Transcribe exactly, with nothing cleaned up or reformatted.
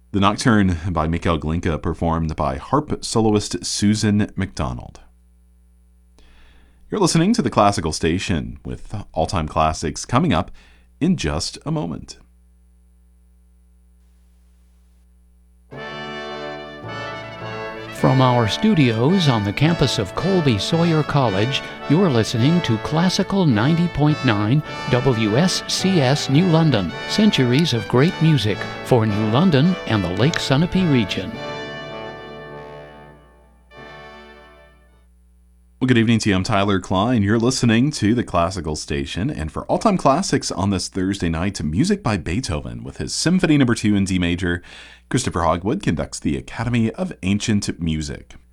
The Nocturne by Mikhail Glinka, performed by harp soloist Susan McDonald. You're listening to the Classical Station with all-time classics coming up in just a moment. From our studios on the campus of Colby Sawyer College, you're listening to Classical ninety point nine W S C S New London, centuries of great music for New London and the Lake Sunapee region. Well, good evening to you. I'm Tyler Klein. You're listening to the Classical Station, and for all-time classics on this Thursday night, to music by Beethoven with his Symphony Number Two in D major. Christopher Hogwood conducts the Academy of Ancient Music.